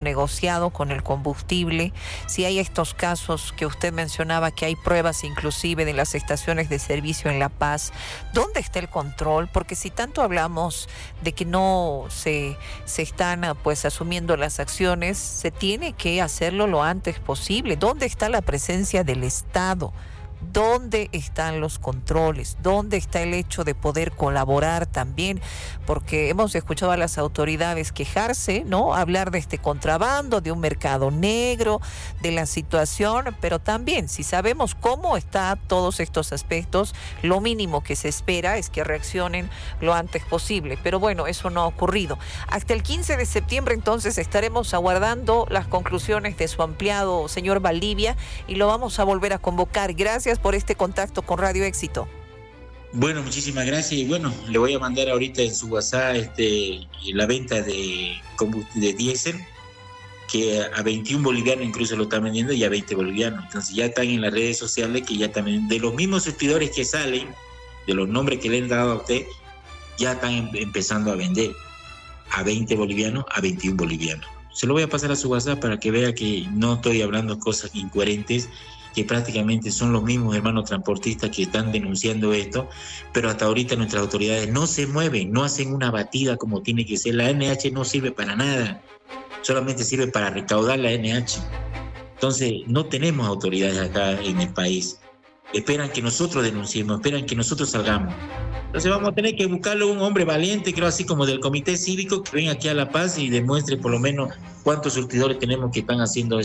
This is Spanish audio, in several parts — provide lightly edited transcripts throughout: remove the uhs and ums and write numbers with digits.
negociado con el combustible, si hay estos casos que usted mencionaba, que hay pruebas inclusive de las estaciones de servicio en La Paz. ¿Dónde está el control? Porque si tanto hablamos de que no se están pues asumiendo las acciones, se tiene que hacerlo lo antes posible. ¿Dónde está la presencia del Estado? ¿Dónde están los controles? ¿Dónde está el hecho de poder colaborar también? Porque hemos escuchado a las autoridades quejarse, ¿no? Hablar de este contrabando, de un mercado negro, de la situación, pero también si sabemos cómo están todos estos aspectos, lo mínimo que se espera es que reaccionen lo antes posible. Pero bueno, eso no ha ocurrido. Hasta el 15 de septiembre entonces estaremos aguardando las conclusiones de su ampliado señor Valdivia y lo vamos a volver a convocar. Gracias por este contacto con Radio Éxito. Bueno, muchísimas gracias. Y bueno, le voy a mandar ahorita en su WhatsApp la venta de diésel, que a 21 bolivianos incluso lo están vendiendo y a 20 bolivianos. Entonces ya están en las redes sociales, que ya también, de los mismos surtidores que salen, de los nombres que le han dado a usted, ya están empezando a vender a 20 bolivianos, a 21 bolivianos. Se lo voy a pasar a su WhatsApp para que vea que no estoy hablando cosas incoherentes, que prácticamente son los mismos hermanos transportistas que están denunciando esto, pero hasta ahorita nuestras autoridades no se mueven, no hacen una batida como tiene que ser. La ANH no sirve para nada, solamente sirve para recaudar la ANH. Entonces no tenemos autoridades acá en el país. Esperan que nosotros denunciemos, esperan que nosotros salgamos. Entonces vamos a tener que buscarle un hombre valiente, creo, así como del Comité Cívico, que venga aquí a La Paz y demuestre por lo menos cuántos surtidores tenemos que están haciendo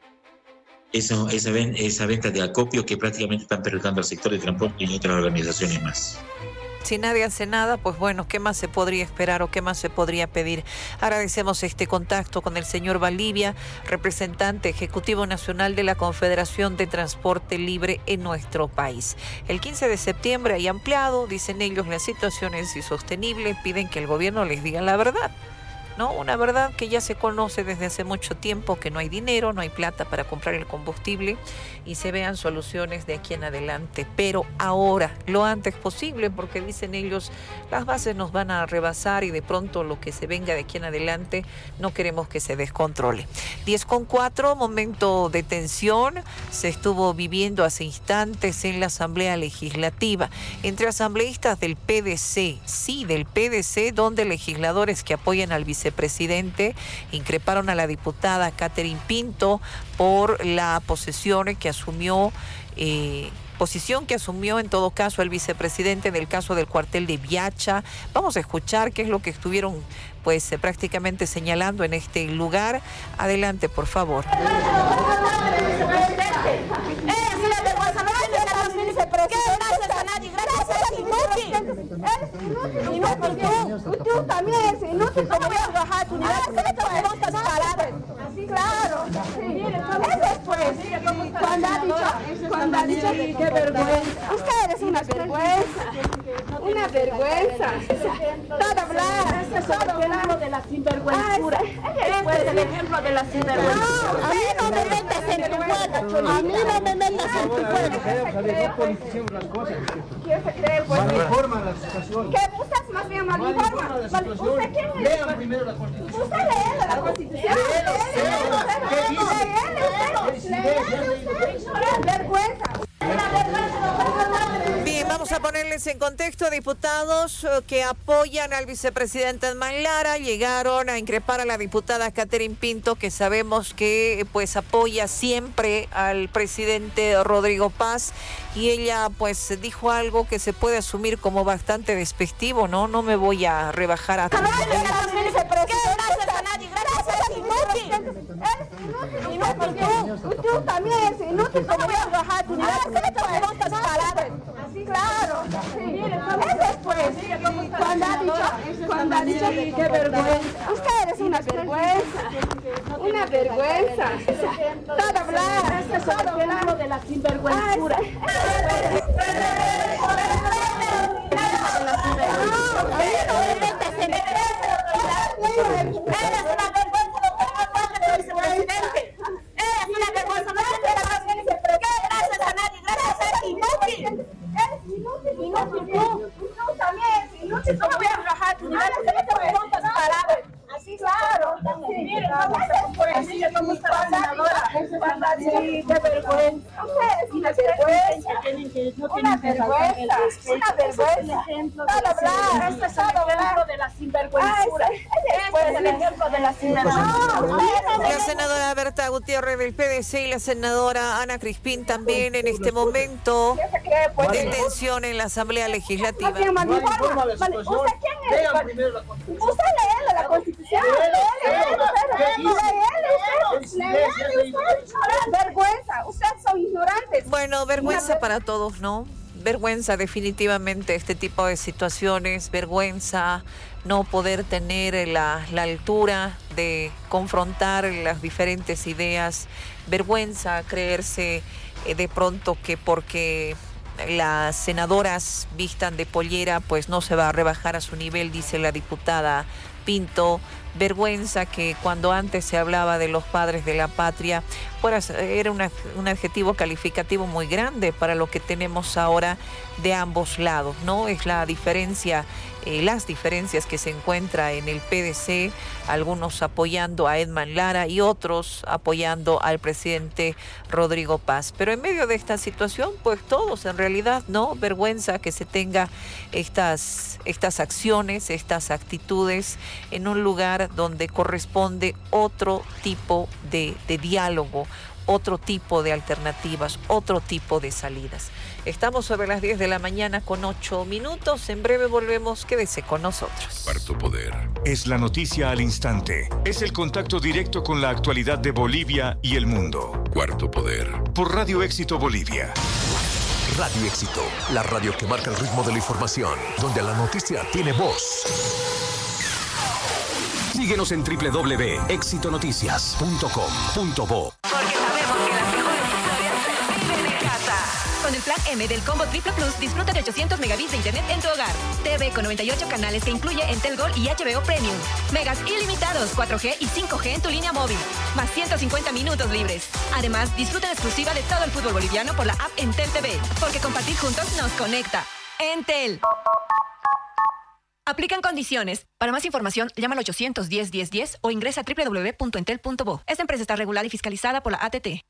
esa venta de acopio, que prácticamente están perjudicando al sector de transporte y otras organizaciones más. Si nadie hace nada, pues bueno, ¿qué más se podría esperar o qué más se podría pedir? Agradecemos este contacto con el señor Valdivia, representante ejecutivo nacional de la Confederación de Transporte Libre en nuestro país. El 15 de septiembre hay ampliado, dicen ellos, la situación es insostenible, piden que el gobierno les diga la verdad. ¿No? Una verdad que ya se conoce desde hace mucho tiempo, que no hay dinero, no hay plata para comprar el combustible y se vean soluciones de aquí en adelante. Pero ahora, lo antes posible, porque dicen ellos, las bases nos van a rebasar y de pronto lo que se venga de aquí en adelante no queremos que se descontrole. 10:04, momento de tensión, se estuvo viviendo hace instantes en la Asamblea Legislativa entre asambleístas del PDC, sí, del PDC, donde legisladores que apoyan al vicepresidente increparon a la diputada Catherine Pinto por la posición que asumió en todo caso el vicepresidente en el caso del cuartel de Viacha. Vamos a escuchar qué es lo que estuvieron prácticamente señalando en este lugar. Adelante, por favor. Y no porque tú también es inútil, como voy a bajar tu nivel, claro, sí. Eso pues, cuando ha dicho que qué vergüenza, usted es una vergüenza, todo hablar, todo hablar de la sinvergüenzura, es el ejemplo de la sinvergüenza. A mí no me metas en tu juego, a mí no me metas en tu juego. ¿Quién se cree el malinforman la situación? ¿Qué buscas más bien malinforma? ¿Usted quién es? Lean primero la Constitución. Usted lee la Constitución. Bien, vamos a ponerles en contexto. Diputados que apoyan al vicepresidente Edman Lara llegaron a increpar a la diputada Catherine Pinto, que sabemos que apoya siempre al presidente Rodrigo Paz, y ella dijo algo que se puede asumir como bastante despectivo, ¿no? No me voy a rebajar a... Y no porque tú también es inútil, como voy a bajar tu nivel, claro, sí. Eso pues, cuando ha dicho que qué vergüenza, usted es una vergüenza, todo hablar, todo hablar de la sinvergüenzura. Bolivia, ¿cómo está la senadora? Sí, qué vergüenza. Ustedes, una vergüenza. Una vergüenza. Una vergüenza. Todo hablar. Este es el ejemplo de la sinvergüenzura. Este es el ejemplo de la sinvergüenzura. La senadora Berta Gutiérrez del PDC y la senadora Ana Crispín también en este momento de tensión en la Asamblea Legislativa. ¿Usted quién es? Usted lee la Constitución. Vergüenza, ustedes son ignorantes. Bueno, vergüenza para todos, ¿no? Vergüenza definitivamente este tipo de situaciones, vergüenza no poder tener la altura de confrontar las diferentes ideas, vergüenza creerse de pronto que porque las senadoras vistan de pollera pues no se va a rebajar a su nivel, dice la diputada Pinto. Vergüenza que cuando antes se hablaba de los padres de la patria, pues era un adjetivo calificativo muy grande para lo que tenemos ahora de ambos lados, ¿no? Es la diferencia, las diferencias que se encuentra en el PDC, algunos apoyando a Edman Lara y otros apoyando al presidente Rodrigo Paz. Pero en medio de esta situación, pues todos en realidad, ¿no? Vergüenza que se tenga estas acciones, estas actitudes en un lugar donde corresponde otro tipo de diálogo, otro tipo de alternativas, otro tipo de salidas. Estamos sobre las 10 de la mañana con 8 minutos. En breve volvemos. Quédese con nosotros. Cuarto Poder. Es la noticia al instante. Es el contacto directo con la actualidad de Bolivia y el mundo. Cuarto Poder. Por Radio Éxito Bolivia. Radio Éxito, la radio que marca el ritmo de la información, donde la noticia tiene voz. Síguenos en www.exitonoticias.com.bo. Porque sabemos que las mejores historias se viven en casa. Con el plan M del Combo Triple Plus, disfruta de 800 megabits de internet en tu hogar. TV con 98 canales que incluye Entel Gold y HBO Premium. Megas ilimitados, 4G y 5G en tu línea móvil. Más 150 minutos libres. Además, disfruta en exclusiva de todo el fútbol boliviano por la app Entel TV. Porque compartir juntos nos conecta. Entel. Aplican condiciones. Para más información, llama al 810-1010 o ingresa a www.entel.bo. Esta empresa está regulada y fiscalizada por la ATT.